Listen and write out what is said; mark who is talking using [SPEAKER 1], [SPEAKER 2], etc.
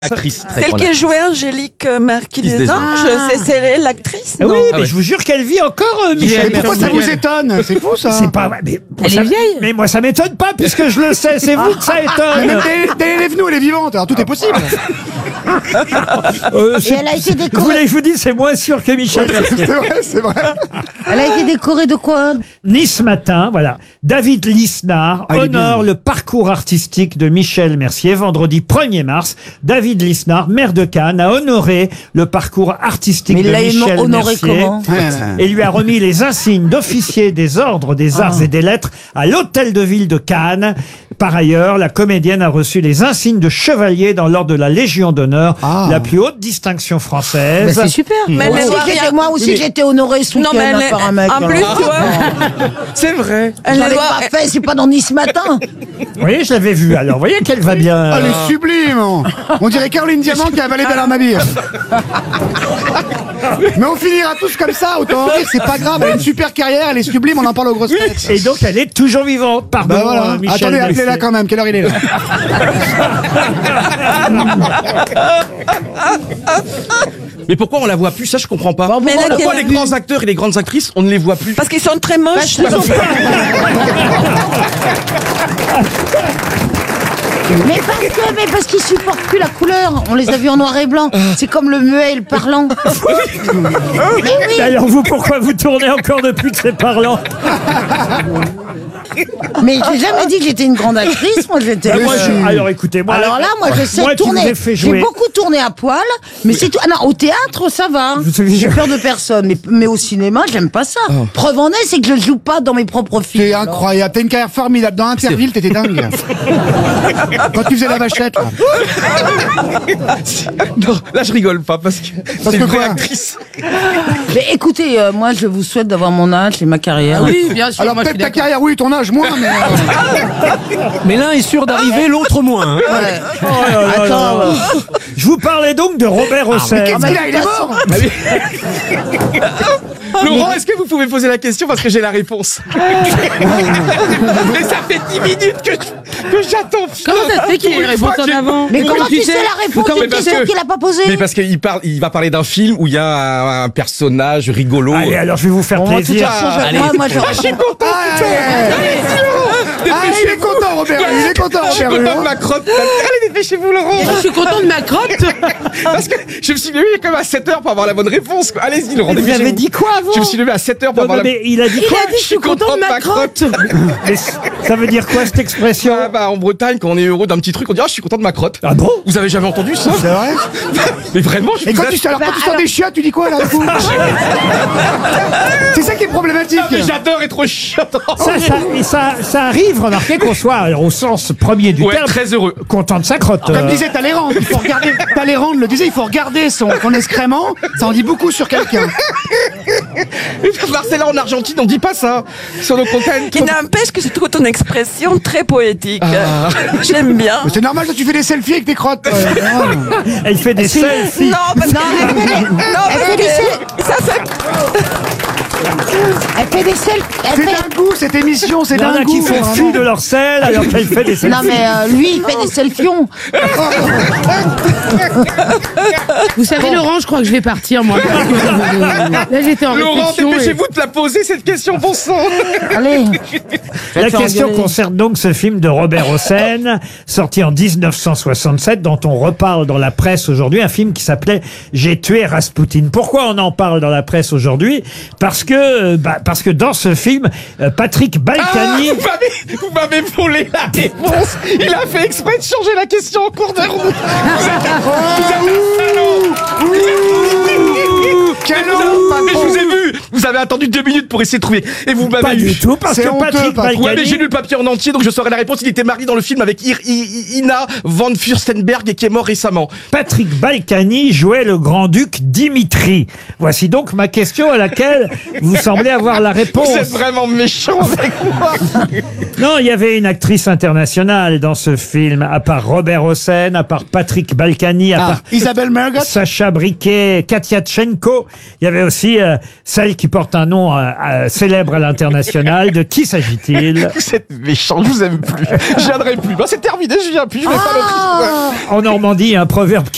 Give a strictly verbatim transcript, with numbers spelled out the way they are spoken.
[SPEAKER 1] Actrice. Très
[SPEAKER 2] Celle
[SPEAKER 1] grande
[SPEAKER 2] qui a
[SPEAKER 1] actrice.
[SPEAKER 2] joué Angélique euh, Marquis
[SPEAKER 1] Fils
[SPEAKER 2] des
[SPEAKER 1] des
[SPEAKER 2] Anges,
[SPEAKER 1] Anges.
[SPEAKER 2] c'est c'est elle, l'actrice,
[SPEAKER 3] Ah
[SPEAKER 2] non
[SPEAKER 3] oui,
[SPEAKER 1] Ah
[SPEAKER 3] mais
[SPEAKER 1] ouais.
[SPEAKER 3] je vous jure qu'elle vit encore, euh, Michel.
[SPEAKER 4] Mais pourquoi ça
[SPEAKER 3] Mercier.
[SPEAKER 4] vous étonne? C'est fou, ça.
[SPEAKER 3] C'est pas vrai. Mais, bon,
[SPEAKER 5] Elle
[SPEAKER 3] ça-
[SPEAKER 5] est vieille.
[SPEAKER 3] Mais moi, ça m'étonne pas, puisque je le sais. C'est vous que ça
[SPEAKER 4] Mais
[SPEAKER 3] étonne.
[SPEAKER 4] même Daniel Evenou, elle est vivante, alors tout est possible.
[SPEAKER 3] Euh, c'est-
[SPEAKER 6] elle a été
[SPEAKER 3] Vous
[SPEAKER 6] décorée.
[SPEAKER 3] voulez que je vous dise, c'est moins sûr que Michel Mercier.
[SPEAKER 4] C'est vrai, c'est vrai.
[SPEAKER 6] Elle a été décorée de quoi?
[SPEAKER 3] Nice Matin, voilà. David Lisnard
[SPEAKER 4] Ah, il est
[SPEAKER 3] honore
[SPEAKER 4] bien.
[SPEAKER 3] le parcours artistique de Michel Mercier. Vendredi premier mars, David Lisnard, maire de Cannes, a honoré le parcours artistique
[SPEAKER 6] Mais il
[SPEAKER 3] de
[SPEAKER 6] l'a
[SPEAKER 3] Michel
[SPEAKER 6] honoré
[SPEAKER 3] Mercier.
[SPEAKER 6] comment?
[SPEAKER 3] Et lui a remis les insignes d'officier des ordres des arts et des lettres à l'hôtel de ville de Cannes. Par ailleurs, la comédienne a reçu les insignes de chevalier dans l'ordre de la Légion d'honneur,
[SPEAKER 4] Ah.
[SPEAKER 3] la plus haute distinction française.
[SPEAKER 5] Mais c'est super.
[SPEAKER 2] Mais
[SPEAKER 6] Moi
[SPEAKER 2] elle
[SPEAKER 6] aussi,
[SPEAKER 2] doit
[SPEAKER 6] j'étais-
[SPEAKER 2] rien-
[SPEAKER 6] moi aussi, j'étais honorée ce
[SPEAKER 2] Non, mais
[SPEAKER 6] week-end
[SPEAKER 2] elle
[SPEAKER 6] par un mec.
[SPEAKER 2] est... En plus,
[SPEAKER 6] alors.
[SPEAKER 2] tu vois,
[SPEAKER 1] C'est vrai.
[SPEAKER 2] elle
[SPEAKER 6] J'en
[SPEAKER 2] ne
[SPEAKER 6] ai
[SPEAKER 2] doit...
[SPEAKER 6] pas fait, c'est pas dans Nice Matin.
[SPEAKER 3] Vous voyez, je l'avais vu. Alors, vous voyez qu'elle va bien.
[SPEAKER 4] Elle est sublime. On dirait Caroline Diamant qui a avalé Bernard Mabille. Mais on finira tous comme ça, autant en rire, c'est pas grave. Elle a une super carrière, elle est sublime, on en parle aux grosses têtes.
[SPEAKER 3] Et donc, elle est toujours vivante. Pardon,
[SPEAKER 4] Bah voilà.
[SPEAKER 3] euh, Michel
[SPEAKER 4] Attendez, appelez-la
[SPEAKER 3] Mercier.
[SPEAKER 4] quand même. Quelle heure il est là?
[SPEAKER 1] Mais pourquoi on la voit plus? Ça, je comprends pas.
[SPEAKER 2] Mais là,
[SPEAKER 1] Pourquoi
[SPEAKER 2] qu'elle-
[SPEAKER 1] les grands acteurs et les grandes actrices, on ne les voit plus?
[SPEAKER 2] Parce qu'ils sont très moches.
[SPEAKER 6] Mais parce que, mais parce qu'ils supportent plus la couleur. On les a vus en noir et blanc. C'est comme le muet et le parlant. Mais oui.
[SPEAKER 3] Et alors, vous, pourquoi vous tournez encore depuis que c'est parlant?
[SPEAKER 6] Mais j'ai jamais dit que j'étais une grande actrice. Moi, j'étais.
[SPEAKER 3] Moi, je- Alors, écoutez, moi.
[SPEAKER 6] Alors là, moi, je sais
[SPEAKER 3] moi qui vous ai
[SPEAKER 6] tourner.
[SPEAKER 3] fait
[SPEAKER 6] J'ai
[SPEAKER 3] jouer.
[SPEAKER 6] beaucoup tourné à poil, mais c'est tout. Ah non, au théâtre, ça va.
[SPEAKER 3] Vous savez,
[SPEAKER 6] J'ai
[SPEAKER 3] je-
[SPEAKER 6] peur de personne. Mais, mais au cinéma, j'aime pas ça. Preuve en est, c'est que je joue pas dans mes propres films.
[SPEAKER 4] C'est incroyable. T'as une carrière formidable. Dans Interville, t'étais dingue. Quand tu faisais la vachette, là.
[SPEAKER 1] Non, là, je rigole pas parce que c'est
[SPEAKER 4] que
[SPEAKER 1] une vraie
[SPEAKER 4] quoi
[SPEAKER 1] actrice.
[SPEAKER 6] Mais écoutez, euh, moi, je vous souhaite d'avoir mon âge et ma carrière.
[SPEAKER 5] Oui, bien sûr.
[SPEAKER 4] Alors
[SPEAKER 5] moi, je
[SPEAKER 4] peut-être
[SPEAKER 5] suis
[SPEAKER 4] ta
[SPEAKER 5] d'accord.
[SPEAKER 4] carrière, oui, ton âge, moins, mais... euh,
[SPEAKER 7] Mais l'un est sûr d'arriver, l'autre moins. hein.
[SPEAKER 6] Ouais.
[SPEAKER 3] Oh là là
[SPEAKER 6] Attends,
[SPEAKER 3] là.
[SPEAKER 6] euh,
[SPEAKER 3] Je vous parlais donc de Robert Hossein.
[SPEAKER 4] Qu'est-ce qu'il a? Il est mort.
[SPEAKER 1] Laurent, est-ce que vous pouvez poser la question parce que j'ai la réponse? Mais ça fait dix minutes que, que j'attends.
[SPEAKER 5] Comment ça se fait qu'il y ait une
[SPEAKER 1] Pour une fois
[SPEAKER 5] réponse en
[SPEAKER 1] que j'ai-
[SPEAKER 5] avant?
[SPEAKER 6] Mais comment tu sais
[SPEAKER 1] sais
[SPEAKER 6] la réponse
[SPEAKER 1] Mais
[SPEAKER 6] d'une
[SPEAKER 1] parce
[SPEAKER 6] question
[SPEAKER 1] que-
[SPEAKER 6] qu'il a pas posée?
[SPEAKER 1] Mais parce qu'il parle, il va parler d'un film où il y a un, un personnage rigolo.
[SPEAKER 3] Allez, alors je vais vous faire
[SPEAKER 6] Bon, de toute
[SPEAKER 3] plaisir.
[SPEAKER 6] façon, je-
[SPEAKER 1] Allez.
[SPEAKER 6] moi, moi, je
[SPEAKER 1] Ah, je suis content,
[SPEAKER 4] Ah,
[SPEAKER 1] putain.
[SPEAKER 4] Ah, il est content, Robert. Il est content,
[SPEAKER 1] Je suis
[SPEAKER 4] Robert.
[SPEAKER 1] content de ma crotte. Allez, dépêchez-vous, Laurent.
[SPEAKER 5] Je suis content de ma crotte.
[SPEAKER 1] Parce que je me suis levé comme à sept heures pour avoir la bonne réponse. quoi. Allez-y, Laurent,
[SPEAKER 3] Vous
[SPEAKER 1] dépêchez-vous.
[SPEAKER 3] avez dit quoi avant?
[SPEAKER 1] Je me suis levé à sept heures pour
[SPEAKER 3] Non,
[SPEAKER 1] avoir
[SPEAKER 3] non,
[SPEAKER 1] la...
[SPEAKER 3] mais il a dit
[SPEAKER 5] Il
[SPEAKER 3] quoi?
[SPEAKER 5] a dit je suis content de ma crotte.
[SPEAKER 3] Mais ça veut dire quoi cette expression?
[SPEAKER 1] Ah bah, en Bretagne, quand on est heureux d'un petit truc, on dit ah, je suis content de ma crotte.
[SPEAKER 3] Ah bon?
[SPEAKER 1] Vous avez jamais entendu ça?
[SPEAKER 4] C'est vrai?
[SPEAKER 1] Mais vraiment, je
[SPEAKER 4] Et
[SPEAKER 1] vous
[SPEAKER 4] quand
[SPEAKER 1] assure-
[SPEAKER 4] tu, alors, quand tu sors des chiottes, tu dis quoi, là, du coup? C'est ça qui est problématique.
[SPEAKER 1] Ah, mais j'adore être chiant.
[SPEAKER 3] Ça, ça, et ça, ça arrive, remarquez qu'on soit, alors, au sens premier du
[SPEAKER 1] Ouais,
[SPEAKER 3] terme,
[SPEAKER 1] très heureux.
[SPEAKER 3] content de sa crotte.
[SPEAKER 4] Comme
[SPEAKER 3] euh.
[SPEAKER 4] disait Talleyrand, il faut regarder, Talleyrand le disait, il faut regarder son, son excrément, ça en dit beaucoup sur quelqu'un.
[SPEAKER 1] Marcella, en Argentine, on dit pas ça. Sur nos campagnes.
[SPEAKER 2] Qui n'empêche que je trouve ton expression très poétique. J'aime bien.
[SPEAKER 4] Mais c'est normal que tu fais des selfies avec tes crottes. euh, non.
[SPEAKER 3] Elle fait des selfies.
[SPEAKER 2] Non, parce que... Non, parce que... Ça, ça...
[SPEAKER 6] Elle fait des selfies. Elle
[SPEAKER 4] C'est
[SPEAKER 6] fait-
[SPEAKER 4] d'un goût, cette émission, c'est
[SPEAKER 3] Il y en
[SPEAKER 4] d'un
[SPEAKER 3] a qui
[SPEAKER 4] goût.
[SPEAKER 3] font
[SPEAKER 4] vraiment.
[SPEAKER 3] fi de leur sel alors qu'elle fait des selfies.
[SPEAKER 6] Non mais euh, lui il fait des selfions.
[SPEAKER 5] Vous savez, Laurent, je crois que je vais partir, moi. Là, j'étais en
[SPEAKER 1] Laurent,
[SPEAKER 5] réflexion. et-
[SPEAKER 1] dépêchez-vous de la poser, cette question, bon sang.
[SPEAKER 6] Allez.
[SPEAKER 3] La
[SPEAKER 6] faire
[SPEAKER 3] question
[SPEAKER 6] engueuler.
[SPEAKER 3] concerne donc ce film de Robert Hossein, sorti en dix-neuf cent soixante-sept, dont on reparle dans la presse aujourd'hui, un film qui s'appelait J'ai tué Rasputin. Pourquoi on en parle dans la presse aujourd'hui? Parce que, euh, bah, parce que dans ce film, euh, Patrick
[SPEAKER 1] Ah,
[SPEAKER 3] Balkany...
[SPEAKER 1] vous m'avez- vous m'avez volé la réponse. Il a fait exprès de changer la question en cours de route. Vous êtes vous êtes un salaud.
[SPEAKER 4] Quel
[SPEAKER 1] Mais vous avez-
[SPEAKER 4] homme,
[SPEAKER 1] mais je vous ai vu. Vous avez attendu deux minutes pour essayer de trouver. Et vous m'avez
[SPEAKER 3] Pas
[SPEAKER 1] eu.
[SPEAKER 3] du tout, parce
[SPEAKER 4] C'est
[SPEAKER 3] que
[SPEAKER 4] honteux,
[SPEAKER 3] Patrick
[SPEAKER 4] Patrick.
[SPEAKER 1] Ouais, mais j'ai
[SPEAKER 3] Balkany...
[SPEAKER 1] lu le papier en entier, donc je saurais la réponse. Il était marié dans le film avec Ir- I- I- Ina von Fürstenberg et qui est mort récemment.
[SPEAKER 3] Patrick Balkany jouait le grand-duc Dimitri. Voici donc ma question à laquelle vous semblez avoir la réponse.
[SPEAKER 1] Vous êtes vraiment méchant avec moi.
[SPEAKER 3] Non, il y avait une actrice internationale dans ce film, à part Robert Hossein, à part Patrick Balkany, à
[SPEAKER 4] Ah,
[SPEAKER 3] part
[SPEAKER 4] Isabelle Margot.
[SPEAKER 3] Sacha Briquet, Katia Tchenko. Il y avait aussi euh, celle qui porte un nom euh, euh, célèbre à l'international. De qui s'agit-il?
[SPEAKER 1] Vous êtes méchant, je vous aime plus. Je viendrai plus. Bah, c'est terminé, je viens plus, je vais pas le
[SPEAKER 6] Ah.
[SPEAKER 3] En Normandie, un proverbe qui